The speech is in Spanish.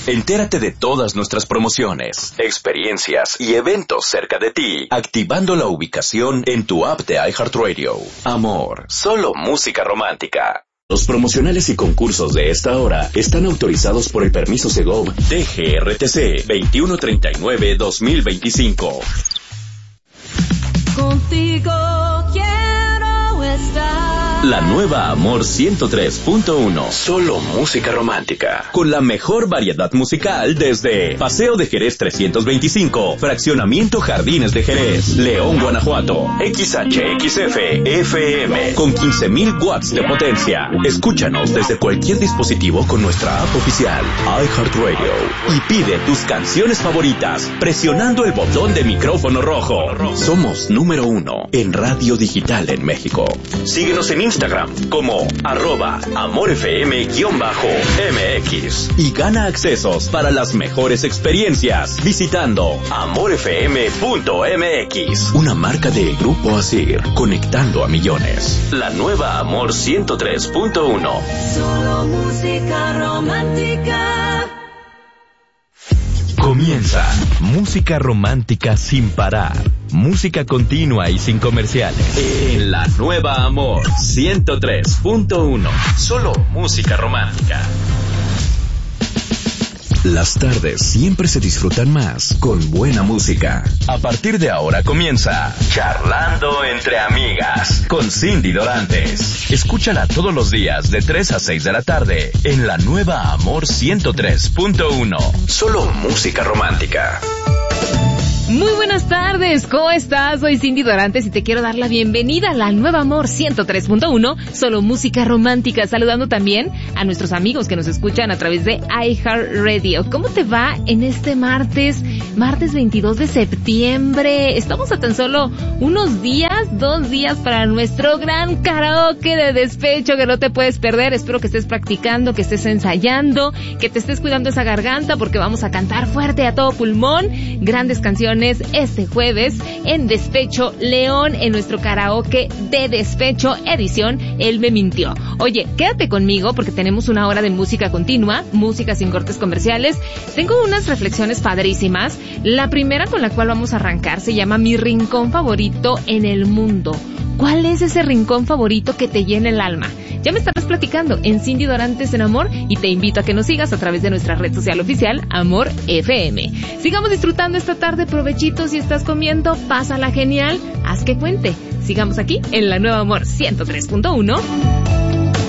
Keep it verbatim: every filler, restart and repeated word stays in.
Entérate de todas nuestras promociones, experiencias y eventos cerca de ti, activando la ubicación en tu app de iHeartRadio. Amor, solo música romántica. Los promocionales y concursos de esta hora están autorizados por el permiso Segov D G R T C veintiuno treinta y nueve guión dos mil veinticinco. Contigo quiero estar. La nueva Amor ciento tres punto uno. Solo música romántica. Con la mejor variedad musical desde Paseo de Jerez trescientos veinticinco, Fraccionamiento Jardines de Jerez, León, Guanajuato. X H X F F M con quince mil watts de potencia. Escúchanos desde cualquier dispositivo con nuestra app oficial iHeartRadio y pide tus canciones favoritas presionando el botón de micrófono rojo. Somos número uno en radio digital en México. Síguenos en Instagram como arroba amorfm-mx y gana accesos para las mejores experiencias visitando amorfm punto m x. Una marca de Grupo Asir, conectando a millones. La nueva Amor ciento tres punto uno. Solo música romántica. Comienza Música Romántica sin parar. Música continua y sin comerciales. En la nueva Amor ciento tres punto uno. Solo música romántica. Las tardes siempre se disfrutan más con buena música. A partir de ahora comienza Charlando entre Amigas con Cindy Dorantes. Escúchala todos los días de tres a seis de la tarde en la nueva Amor ciento tres punto uno. Solo música romántica. Muy buenas tardes, ¿cómo estás? Soy Cindy Dorantes y te quiero dar la bienvenida a la nueva Amor ciento tres punto uno, solo música romántica, saludando también a nuestros amigos que nos escuchan a través de iHeartRadio. ¿Cómo te va en este martes, martes veintidós de septiembre? Estamos a tan solo unos días, dos días para nuestro gran karaoke de despecho que no te puedes perder. Espero que estés practicando, que estés ensayando, que te estés cuidando esa garganta porque vamos a cantar fuerte a todo pulmón, grandes canciones este jueves en Despecho León, en nuestro karaoke de despecho edición Él me mintió. Oye, quédate conmigo porque tenemos una hora de música continua, música sin cortes comerciales. Tengo unas reflexiones padrísimas. La primera con la cual vamos a arrancar se llama Mi rincón favorito en el mundo. ¿Cuál es ese rincón favorito que te llena el alma? Ya me estarás platicando en Cindy Dorantes en Amor y te invito a que nos sigas a través de nuestra red social oficial Amor F M. Sigamos disfrutando esta tarde, provechito si estás comiendo, pásala genial, haz que cuente. Sigamos aquí en la nueva Amor ciento tres punto uno.